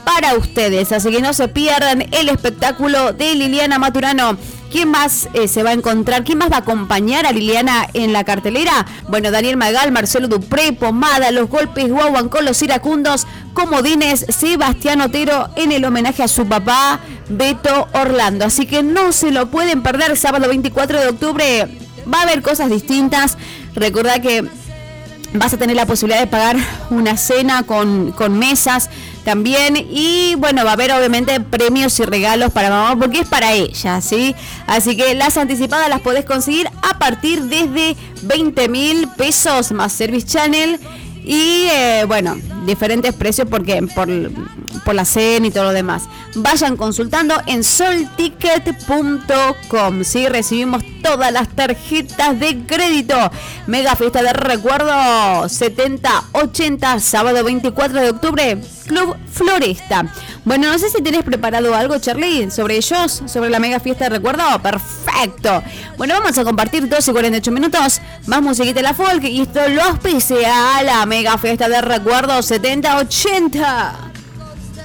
para ustedes. Así que no se pierdan el espectáculo de Liliana Maturano. ¿Quién más se va a encontrar? ¿Quién más va a acompañar a Liliana en la cartelera? Bueno, Daniel Magal, Marcelo Dupré, Pomada, Los Golpes, Guauan con los Iracundos, Comodines, Sebastián Otero en el homenaje a su papá, Beto Orlando. Así que no se lo pueden perder. Sábado 24 de octubre va a haber cosas distintas. Recordá que vas a tener la posibilidad de pagar una cena con mesas también. Y bueno, va a haber obviamente premios y regalos para mamá, porque es para ella, ¿sí? Así que las anticipadas las podés conseguir a partir desde 20.000 pesos más Service Channel. Y bueno, diferentes precios porque por la cena y todo lo demás. Vayan consultando en solticket.com, ¿sí? Recibimos todas las tarjetas de crédito. Mega fiesta de recuerdo 70-80, sábado 24 de octubre, Club Floresta. Bueno, no sé si tenés preparado algo, Charlie, sobre ellos, sobre la mega fiesta de recuerdo. Perfecto. Bueno, vamos a compartir 12:48 minutos, más musiquita de la folk, y esto lo auspicia a la mega fiesta de recuerdo 70-80.